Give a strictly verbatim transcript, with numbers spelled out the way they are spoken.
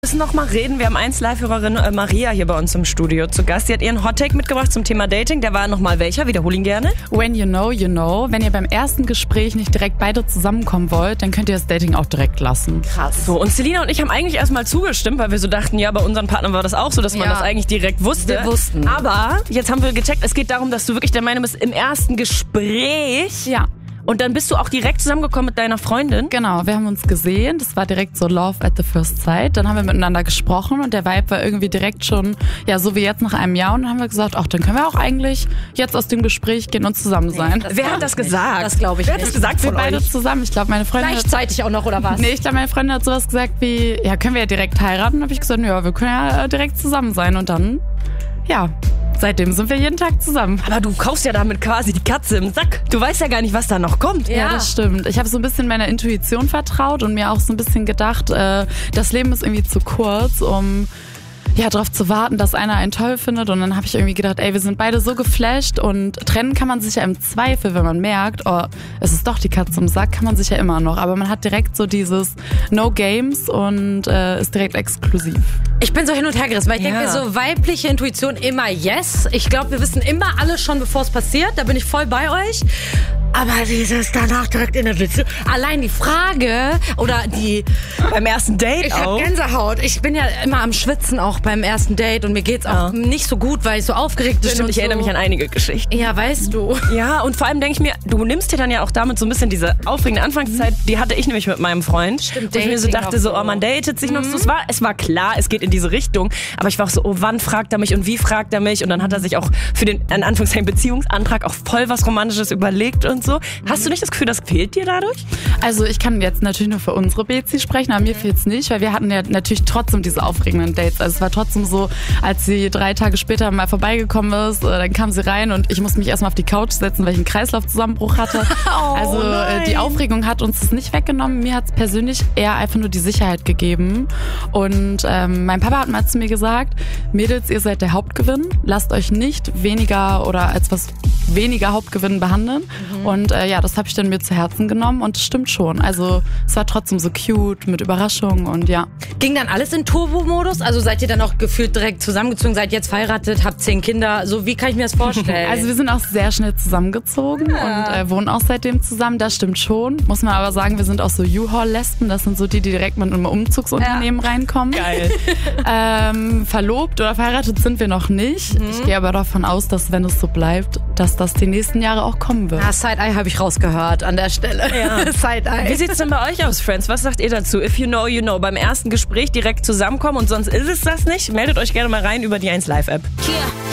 müssen noch mal reden. Wir haben eins Live-Hörerin äh, Maria hier bei uns im Studio zu Gast. Sie hat ihren Hottake mitgebracht zum Thema Dating. Der war noch mal welcher? Wiederhol ihn gerne. When you know, you know. Wenn ihr beim ersten Gespräch nicht direkt beide zusammenkommen wollt, dann könnt ihr das Dating auch direkt lassen. Krass. So, und Selina und ich haben eigentlich erstmal zugestimmt, weil wir so dachten, ja, bei unseren Partnern war das auch so, dass man Ja. das eigentlich direkt wusste. Wir wussten. Aber jetzt haben wir gecheckt, es geht darum, dass du wirklich der Meinung bist, im ersten Gespräch. Ja. Und dann bist du auch direkt zusammengekommen mit deiner Freundin. Genau, wir haben uns gesehen, das war direkt so Love at the first sight. Dann haben wir miteinander gesprochen und der Vibe war irgendwie direkt schon, ja, so wie jetzt nach einem Jahr. Und dann haben wir gesagt, ach, dann können wir auch eigentlich jetzt aus dem Gespräch gehen und zusammen sein. das Wer glaub hat das ich nicht. gesagt? Das glaube ich Wer hat nicht. das gesagt Wir von beide euch? zusammen. Ich glaube, meine Freundin hat, Gleichzeitig auch noch, oder was? nee, ich glaube, meine Freundin hat sowas gesagt wie, ja, können wir ja direkt heiraten? Dann habe ich gesagt, ja, wir können ja äh, direkt zusammen sein. Und dann, ja, seitdem sind wir jeden Tag zusammen. Aber du kaufst ja damit quasi die Katze im Sack. Du weißt ja gar nicht, was da noch kommt. Ja, das stimmt. Ich habe so ein bisschen meiner Intuition vertraut und mir auch so ein bisschen gedacht, äh, das Leben ist irgendwie zu kurz, um ja, darauf zu warten, dass einer einen toll findet. Und dann habe ich irgendwie gedacht, ey, wir sind beide so geflasht und trennen kann man sich ja im Zweifel, wenn man merkt, oh, es ist doch die Katze im Sack, kann man sich ja immer noch. Aber man hat direkt so dieses No Games und äh, ist direkt exklusiv. Ich bin so hin und her gerissen, weil ich Ja. denke mir so, weibliche Intuition immer yes. Ich glaube, wir wissen immer alles schon, bevor es passiert. Da bin ich voll bei euch. Aber dieses danach direkt in der Beziehung. Allein die Frage oder die... Beim ersten Date Ich auch. habe Gänsehaut. Ich bin ja immer am Schwitzen auch beim ersten Date und mir geht's auch Ja. nicht so gut, weil ich so aufgeregt bin. Stimmt, und ich erinnere so. mich an einige Geschichten. Ja, weißt du. Ja, und vor allem denke ich mir, du nimmst dir dann ja auch damit so ein bisschen diese aufregende Anfangszeit, die hatte ich nämlich mit meinem Freund. Stimmt, wo ich mir so Dating dachte, auch so, so. oh, man datet sich noch so. Es war, es war klar, es geht in diese Richtung. Aber ich war auch so, oh, wann fragt er mich und wie fragt er mich? Und dann hat er sich auch für den, in Anführungszeichen, Beziehungsantrag auch voll was Romantisches überlegt und so. Hast du nicht das Gefühl, das fehlt dir dadurch? Also ich kann jetzt natürlich nur für unsere Bezi sprechen, aber mir fehlt's nicht, weil wir hatten ja natürlich trotzdem diese aufregenden Dates. Also es war trotzdem so, als sie drei Tage später mal vorbeigekommen ist, äh, dann kam sie rein und ich musste mich erstmal auf die Couch setzen, weil ich einen Kreislaufzusammenbruch hatte. Oh, also äh, die Aufregung hat uns das nicht weggenommen. Mir hat's persönlich eher einfach nur die Sicherheit gegeben. Und ähm, mein Papa hat mal zu mir gesagt, Mädels, ihr seid der Hauptgewinn. Lasst euch nicht weniger oder als was weniger Hauptgewinn behandeln. Mhm. Und äh, ja, das habe ich dann mir zu Herzen genommen und es stimmt schon. Also es war trotzdem so cute mit Überraschungen und ja. Ging dann alles in Turbo-Modus? Also seid ihr dann auch gefühlt direkt zusammengezogen, seid jetzt verheiratet, habt zehn Kinder? So, wie kann ich mir das vorstellen? Also wir sind auch sehr schnell zusammengezogen Ja. und äh, wohnen auch seitdem zusammen. Das stimmt schon. Muss man aber sagen, wir sind auch so U-Haul-Lesben. Das sind so die, die direkt mit einem Umzugsunternehmen reinkommen. Geil. Ähm, verlobt oder verheiratet sind wir noch nicht. Mhm. Ich gehe aber davon aus, dass wenn es so bleibt, dass das die nächsten Jahre auch kommen wird. Ah, Side-Eye habe ich rausgehört an der Stelle. Ja. Side-Eye. Wie sieht's denn bei euch aus, Friends? Was sagt ihr dazu? If you know, you know. Beim ersten Gespräch direkt zusammenkommen und sonst ist es das nicht? Meldet euch gerne mal rein über die eins Live App. Yeah.